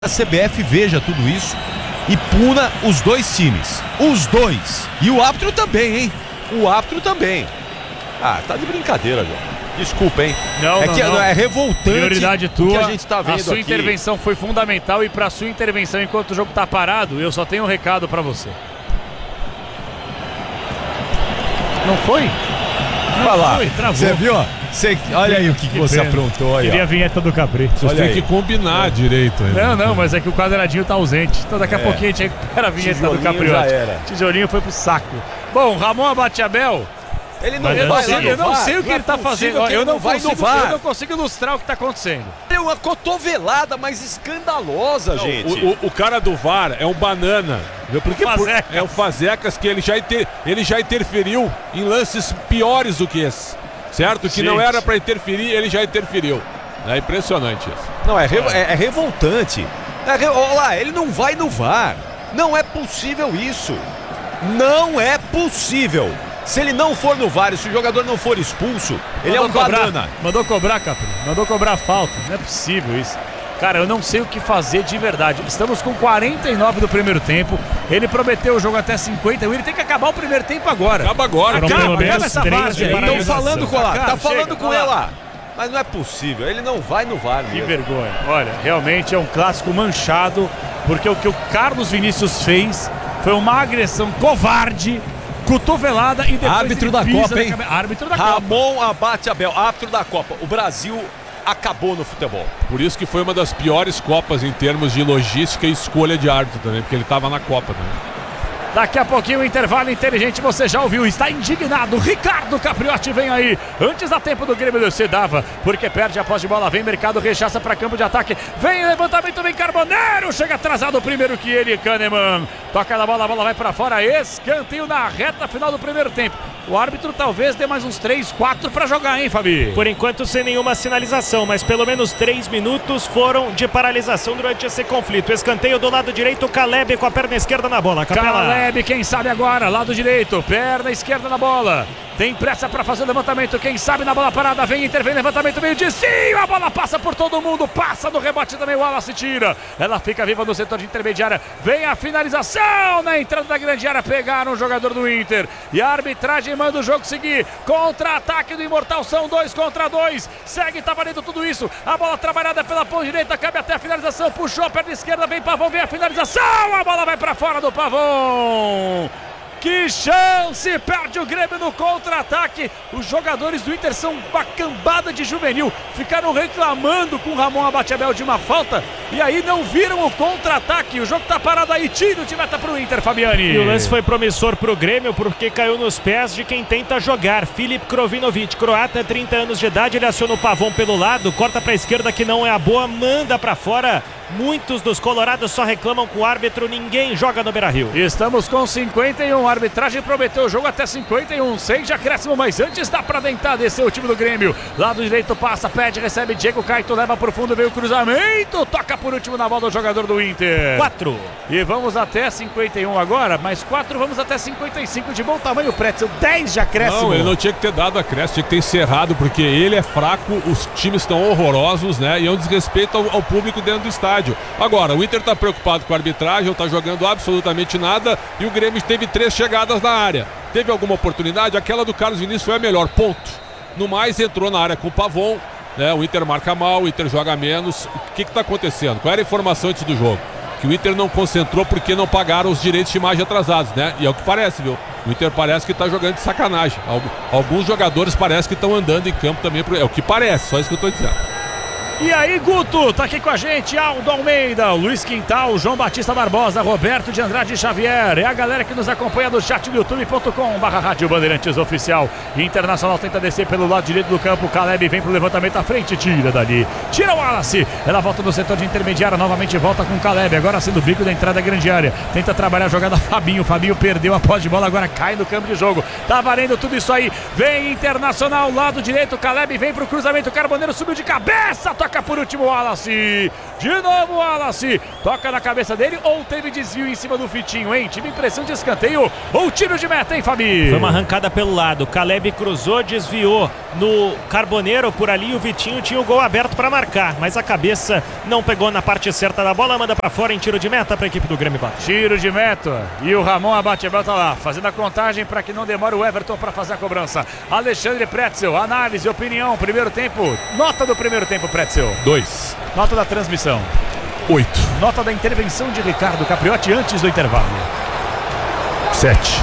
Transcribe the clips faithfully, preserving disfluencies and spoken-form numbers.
A C B F veja tudo isso e puna os dois times. Os dois. E o árbitro também, hein? O árbitro também. Ah, tá de brincadeira, João. Desculpa, hein? Não, é não, que não. é revoltante. Prioridade tua, o que a gente tá vendo a sua aqui. intervenção foi fundamental e pra sua intervenção enquanto o jogo tá parado, eu só tenho um recado pra você. Não foi? Não Olha lá, foi, travou. você viu? Cê, olha aí o que, que, que você pena. aprontou aí. Queria ó. a vinheta do Capricho. Vocês têm que combinar é. direito. Aí, não, não, mas é que o quadradinho tá ausente. Então daqui a é. pouquinho a gente recupera a vinheta Tijolinho do Capriotti. já era. Tijolinho foi pro saco. Bom, Ramon Abate-Abel. Ele não eu, vai não sei, eu não sei o que não ele tá é fazendo. Eu eu, não vai consigo, eu não consigo ilustrar o que tá acontecendo. É uma cotovelada mais escandalosa, não, gente. O, o, o cara do V A R é um banana. Porque por, é o Fazecas que ele já, inter, ele já interferiu em lances piores do que esse. Certo? Que gente. não era pra interferir, ele já interferiu. É impressionante isso. Não, é, re, é, é revoltante. É re, olha lá, ele não vai no V A R. Não é possível isso. Não é possível. Se ele não for no V A R, se o jogador não for expulso, ele Mandou é um cobrar, banana. Mandou cobrar, Capri. Mandou cobrar falta. Não é possível isso. Cara, eu não sei o que fazer de verdade. Estamos com quarenta e nove do primeiro tempo. Ele prometeu o jogo até cinquenta. Ele tem que acabar o primeiro tempo agora. Acaba agora. Acaba, acaba essa várzea. Estão falando com ela. Tá falando chega, com ela. Mas não é possível. Ele não vai no V A R mesmo. Que vergonha. Olha, realmente é um clássico manchado. Porque o que o Carlos Vinícius fez foi uma agressão covarde, cotovelada e depois árbitro da Copa, hein? Árbitro da Ramon Copa. Abate-Abel, árbitro da Copa. O Brasil acabou no futebol. Por isso que foi uma das piores Copas em termos de logística e escolha de árbitro também, porque ele estava na Copa também. Daqui a pouquinho o intervalo inteligente, você já ouviu, está indignado, Ricardo Capriotti vem aí, antes da tempo do Grêmio do dava, porque perde a posse de bola, vem Mercado, rechaça para campo de ataque, vem levantamento, vem Carboneiro, chega atrasado primeiro que ele, Kahneman, toca na bola, a bola vai para fora, escanteio na reta final do primeiro tempo. O árbitro talvez dê mais uns três, quatro para jogar, hein, Fabi? Por enquanto sem nenhuma sinalização, mas pelo menos três minutos foram de paralisação durante esse conflito. Escanteio do lado direito, Caleb com a perna esquerda na bola. Capela. Caleb, quem sabe agora, lado direito, perna esquerda na bola. Tem pressa para fazer o levantamento, quem sabe na bola parada, vem, intervém, levantamento, meio de sim, a bola passa por todo mundo, passa no rebote também, o Wallace tira, ela fica viva no setor de intermediária, vem a finalização na entrada da grande área, pegaram o jogador do Inter, e a arbitragem manda o jogo seguir, contra-ataque do Imortal, são dois contra dois, segue, tá valendo tudo isso, a bola trabalhada pela ponta direita, cabe até a finalização, puxou a perna esquerda, vem Pavão, vem a finalização, a bola vai para fora do Pavão. Que chance! Perde o Grêmio no contra-ataque. Os jogadores do Inter são uma cambada de juvenil. Ficaram reclamando com o Ramon Abate-Abel de uma falta. E aí não viram o contra-ataque. O jogo tá parado aí. Tira o time tá pro Inter, Fabiani. E o lance foi promissor pro Grêmio porque caiu nos pés de quem tenta jogar. Filip Krovinovic, croata, trinta anos de idade. Ele aciona o Pavão pelo lado. Corta pra esquerda que não é a boa. Manda pra fora. Muitos dos colorados só reclamam com o árbitro. Ninguém joga no Beira-Rio. Estamos com cinquenta e um. A arbitragem prometeu o jogo até cinquenta e um. Seis de acréscimo, mas antes dá pra tentar descer o time do Grêmio. Lado direito passa, pede, recebe Diego Caito, leva pro fundo, veio o cruzamento. Toca por último na bola do jogador do Inter. Quatro. E vamos até cinquenta e um agora, mais quatro, vamos até cinquenta e cinco. De bom tamanho, Pretzel. dez de acréscimo. Não, ele não tinha que ter dado acréscimo, tinha que ter encerrado, porque ele é fraco, os times estão horrorosos, né? E é um desrespeito ao, ao público dentro do estádio. Agora, o Inter está preocupado com a arbitragem, não está jogando absolutamente nada e o Grêmio teve três chegadas na área. Teve alguma oportunidade? Aquela do Carlos Vinícius foi a melhor, ponto. No mais, entrou na área com o Pavon, né? O Inter marca mal, o Inter joga menos. O que está acontecendo? Qual era a informação antes do jogo? Que o Inter não concentrou porque não pagaram os direitos de imagem atrasados, né? E é o que parece, viu? O Inter parece que está jogando de sacanagem. Alguns jogadores parece que estão andando em campo também. É o que parece, só isso que eu estou dizendo. E aí, Guto, tá aqui com a gente, Aldo Almeida, Luiz Quintal, João Batista Barbosa, Roberto de Andrade Xavier, é a galera que nos acompanha no chat do youtube ponto com barra Rádio Bandeirantes Oficial. Internacional tenta descer pelo lado direito do campo, Caleb vem pro levantamento à frente, tira dali, tira o Wallace, ela volta no setor de intermediária, novamente volta com Caleb, agora sendo bico da entrada da grande área, tenta trabalhar a jogada Fabinho, Fabinho perdeu a posse de bola, agora cai no campo de jogo, tá valendo tudo isso aí, vem Internacional, lado direito, Caleb vem pro cruzamento, Carboneiro subiu de cabeça, toca toca por último o Wallace. De novo o Wallace. Toca na cabeça dele ou teve desvio em cima do Vitinho, hein? Tive impressão de escanteio ou tiro de meta, hein, Fabi? Foi uma arrancada pelo lado. Caleb cruzou, desviou no Carboneiro por ali. O Vitinho tinha o gol aberto para marcar, mas a cabeça não pegou na parte certa da bola. Manda para fora em tiro de meta para a equipe do Grêmio Bate. Tiro de meta. E o Ramon Abatebel tá lá, fazendo a contagem para que não demore o Everton para fazer a cobrança. Alexandre Pretzel, análise, opinião, primeiro tempo. Nota do primeiro tempo, Pretzel. Dois. Nota da transmissão. Oito. Nota da intervenção de Ricardo Capriotti antes do intervalo. Sete.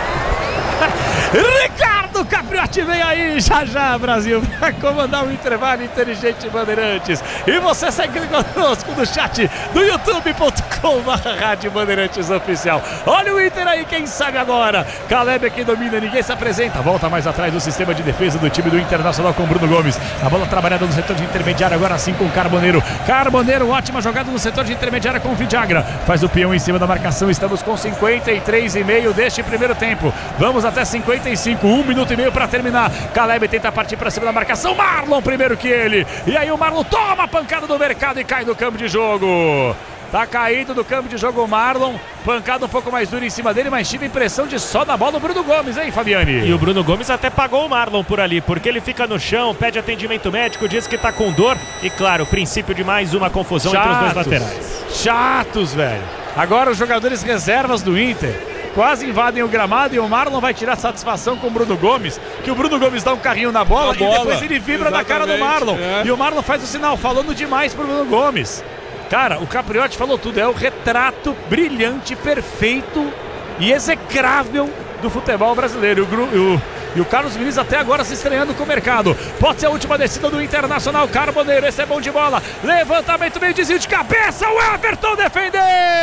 Ricardo Capriotti vem aí já já, Brasil, para comandar o intervalo inteligente Bandeirantes. E você segue conosco no chat do youtube ponto com barra rádio Bandeirantes Oficial. Olha o Inter aí, quem sabe agora. Caleb aqui domina, ninguém se apresenta. Volta mais atrás do sistema de defesa do time do Internacional com Bruno Gomes. A bola trabalhada no setor de intermediário, agora sim com o Carboneiro. Carboneiro, ótima jogada no setor de intermediário com o Vidagra. Faz o peão em cima da marcação. Estamos com cinquenta e três e meio deste primeiro tempo. Vamos até cinquenta e cinco, um minuto e meio para terminar. Caleb tenta partir para cima da marcação. Marlon primeiro que ele. E aí o Marlon toma a pancada do mercado e cai do campo de jogo. Tá caído do campo de jogo o Marlon. Pancada um pouco mais dura em cima dele, mas tive impressão de só na bola o Bruno Gomes, hein, Fabiane? E o Bruno Gomes até pagou o Marlon por ali, porque ele fica no chão, pede atendimento médico, diz que tá com dor. E claro, o princípio de mais uma confusão Chatos. entre os dois laterais. Chatos, velho. Agora os jogadores reservas do Inter quase invadem o gramado e o Marlon vai tirar satisfação com o Bruno Gomes, que o Bruno Gomes dá um carrinho na bola, bola. e depois ele vibra Exatamente, na cara do Marlon. É. E o Marlon faz o sinal, falando demais pro Bruno Gomes. Cara, o Capriotti falou tudo, é o retrato brilhante, perfeito e execrável do futebol brasileiro. O, o, e o Carlos Vinícius até agora se estreando com o mercado. Pode ser a última descida do Internacional. Carboneiro, esse é bom de bola. Levantamento, meio desvio de cabeça. O Everton defendeu!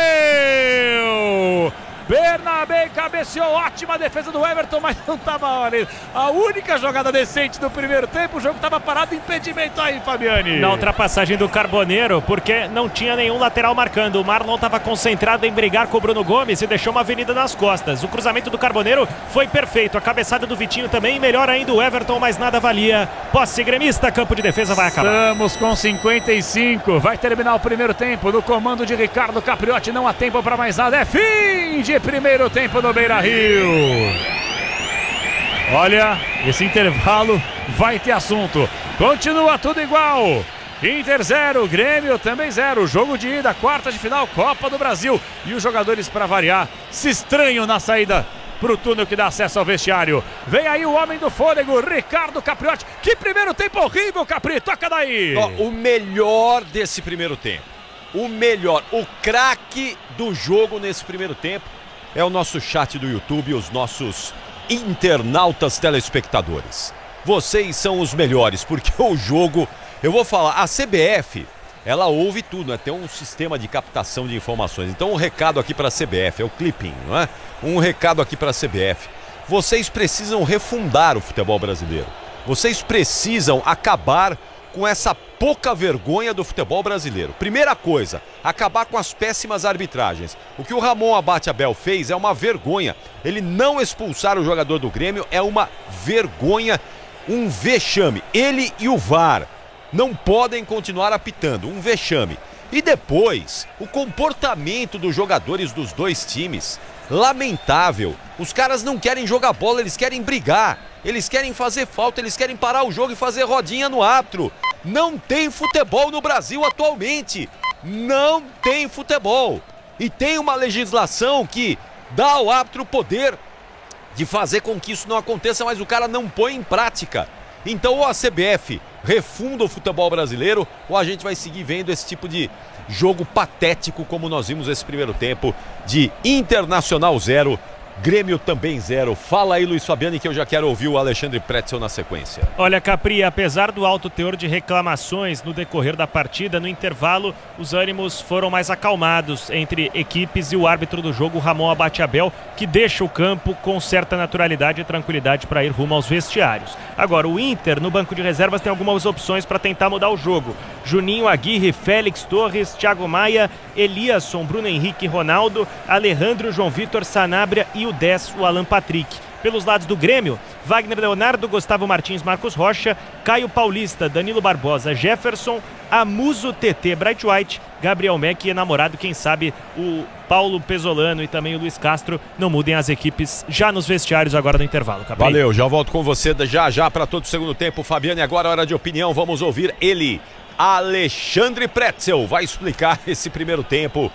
Bernabé cabeceou, ótima defesa do Everton, mas não estava ali. A única jogada decente do primeiro tempo, o jogo estava parado, impedimento aí, Fabiane. Na ultrapassagem do Carboneiro, porque não tinha nenhum lateral marcando. O Marlon estava concentrado em brigar com o Bruno Gomes e deixou uma avenida nas costas. O cruzamento do Carboneiro foi perfeito. A cabeçada do Vitinho também, melhor ainda o Everton, mas nada valia. Posse gremista, campo de defesa vai acabar. Estamos com cinquenta e cinco, vai terminar o primeiro tempo. No comando de Ricardo Capriotti, não há tempo para mais nada. É fim de primeiro tempo no Beira-Rio. Olha, esse intervalo vai ter assunto. Continua tudo igual. Inter zero, Grêmio também zero. Jogo de ida, quarta de final, Copa do Brasil. E os jogadores, para variar, se estranham na saída pro túnel que dá acesso ao vestiário. Vem aí o homem do fôlego, Ricardo Capriotti. Que primeiro tempo horrível, Capri. Toca daí. Oh, o melhor desse primeiro tempo. O melhor, o craque do jogo nesse primeiro tempo é o nosso chat do YouTube, os nossos internautas telespectadores. Vocês são os melhores, porque o jogo, eu vou falar, a C B F, ela ouve tudo, né? Tem um sistema de captação de informações. Então um recado aqui para a C B F, é o clipping, não é? Um recado aqui para a C B F. Vocês precisam refundar o futebol brasileiro. Vocês precisam acabar com essa pouca vergonha do futebol brasileiro. Primeira coisa, acabar com as péssimas arbitragens. O que o Ramon Abatebel fez é uma vergonha. Ele não expulsar o jogador do Grêmio é uma vergonha, um vexame. Ele e o V A R não podem continuar apitando, um vexame. E depois, o comportamento dos jogadores dos dois times, lamentável. Os caras não querem jogar bola, eles querem brigar. Eles querem fazer falta, eles querem parar o jogo e fazer rodinha no árbitro. Não tem futebol no Brasil atualmente. Não tem futebol. E tem uma legislação que dá ao árbitro o poder de fazer com que isso não aconteça, mas o cara não põe em prática. Então ou a C B F refunda o futebol brasileiro, ou a gente vai seguir vendo esse tipo de jogo patético como nós vimos esse primeiro tempo de Internacional zero, Grêmio também zero. Fala aí, Luiz Fabiani, que eu já quero ouvir o Alexandre Pretzel na sequência. Olha, Capri, apesar do alto teor de reclamações no decorrer da partida, no intervalo, os ânimos foram mais acalmados entre equipes e o árbitro do jogo, Ramon Abatebel, que deixa o campo com certa naturalidade e tranquilidade para ir rumo aos vestiários. Agora, o Inter, no banco de reservas, tem algumas opções para tentar mudar o jogo. Juninho, Aguirre, Félix Torres, Thiago Maia, Eliasson, Bruno Henrique, Ronaldo, Alejandro, João Vitor, Sanabria e o dez, o Alan Patrick. Pelos lados do Grêmio, Wagner Leonardo, Gustavo Martins, Marcos Rocha, Caio Paulista, Danilo Barbosa, Jefferson, Amuso, T T, Bright White, Gabriel Meck e namorado, quem sabe o Paulo Pesolano e também o Luiz Castro não mudem as equipes já nos vestiários agora no intervalo. Capri. Valeu, já volto com você já já para todo o segundo tempo, Fabiano. E agora hora de opinião, vamos ouvir ele, Alexandre Pretzel, vai explicar esse primeiro tempo